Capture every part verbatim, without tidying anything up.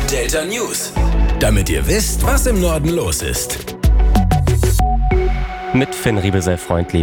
Delta News, damit ihr wisst, was im Norden los ist. Mit Finn Riebesell-Freundlieb.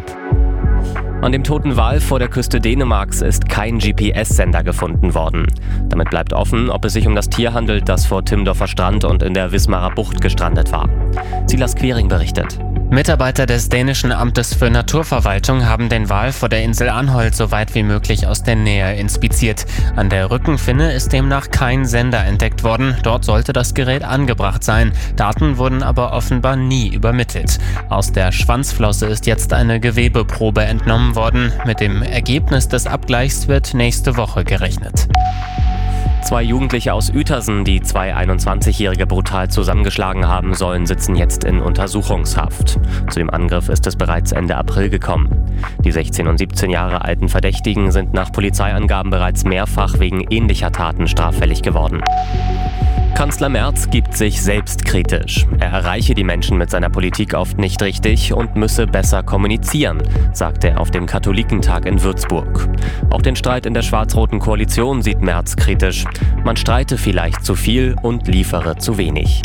An dem toten Wal vor der Küste Dänemarks ist kein G P S-Sender gefunden worden. Damit bleibt offen, ob es sich um das Tier handelt, das vor Timmendorfer Strand und in der Wismarer Bucht gestrandet war. Silas Quering berichtet. Mitarbeiter des dänischen Amtes für Naturverwaltung haben den Wal vor der Insel Anholt so weit wie möglich aus der Nähe inspiziert. An der Rückenfinne ist demnach kein Sender entdeckt worden. Dort sollte das Gerät angebracht sein. Daten wurden aber offenbar nie übermittelt. Aus der Schwanzflosse ist jetzt eine Gewebeprobe entnommen worden. Mit dem Ergebnis des Abgleichs wird nächste Woche gerechnet. Zwei Jugendliche aus Uetersen, die zwei einundzwanzigjährige brutal zusammengeschlagen haben sollen, sitzen jetzt in Untersuchungshaft. Zu dem Angriff ist es bereits Ende April gekommen. Die sechzehn und siebzehn Jahre alten Verdächtigen sind nach Polizeiangaben bereits mehrfach wegen ähnlicher Taten straffällig geworden. Kanzler Merz gibt sich selbst kritisch. Er erreiche die Menschen mit seiner Politik oft nicht richtig und müsse besser kommunizieren, sagte er auf dem Katholikentag in Würzburg. Auch den Streit in der schwarz-roten Koalition sieht Merz kritisch. Man streite vielleicht zu viel und liefere zu wenig.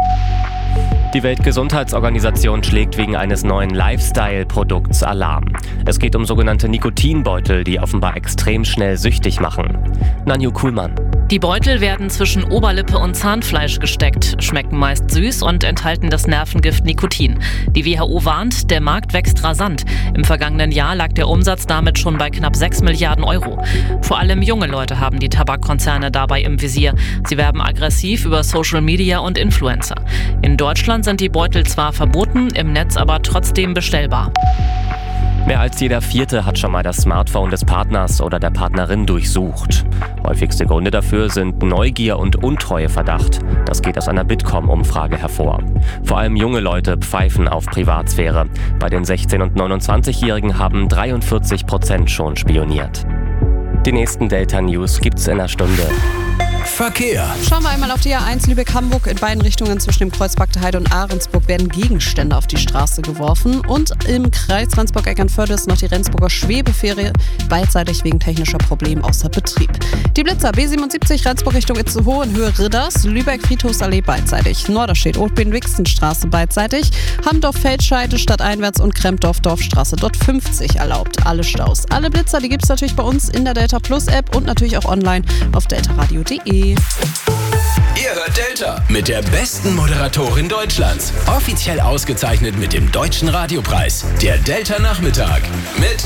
Die Weltgesundheitsorganisation schlägt wegen eines neuen Lifestyle-Produkts Alarm. Es geht um sogenannte Nikotinbeutel, die offenbar extrem schnell süchtig machen. Nanju Kuhlmann. Die Beutel werden zwischen Oberlippe und Zahnfleisch gesteckt, schmecken meist süß und enthalten das Nervengift Nikotin. Die W H O warnt, der Markt wächst rasant. Im vergangenen Jahr lag der Umsatz damit schon bei knapp sechs Milliarden Euro. Vor allem junge Leute haben die Tabakkonzerne dabei im Visier. Sie werben aggressiv über Social Media und Influencer. In Deutschland sind die Beutel zwar verboten, im Netz aber trotzdem bestellbar. Mehr als jeder Vierte hat schon mal das Smartphone des Partners oder der Partnerin durchsucht. Häufigste Gründe dafür sind Neugier und Untreueverdacht. Das geht aus einer Bitkom-Umfrage hervor. Vor allem junge Leute pfeifen auf Privatsphäre. Bei den sechzehn- und neunundzwanzigjährigen haben dreiundvierzig Prozent schon spioniert. Die nächsten Delta News gibt's in einer Stunde. Verkehr. Schauen wir einmal auf die A eins Lübeck-Hamburg. In beiden Richtungen zwischen dem Kreuzberg der Heide und Ahrensburg werden Gegenstände auf die Straße geworfen. Und im Kreis Rendsburg-Eckernförde ist noch die Rendsburger Schwebefähre beidseitig wegen technischer Probleme außer Betrieb. Die Blitzer B siebenundsiebzig Rendsburg Richtung Itzehoe in Höhe Ridders, Lübeck-Friedhofsallee beidseitig. Norderstedt Othben-Wixenstraße beidseitig, Hamdorf-Feldscheide stadteinwärts und Krempdorf-Dorfstraße dort fünfzig erlaubt. Alle Staus. Alle Blitzer, die gibt es natürlich bei uns in der Delta Plus App und natürlich auch online auf deltaradio punkt de. Ihr hört Delta mit der besten Moderatorin Deutschlands. Offiziell ausgezeichnet mit dem Deutschen Radiopreis. Der Delta Nachmittag mit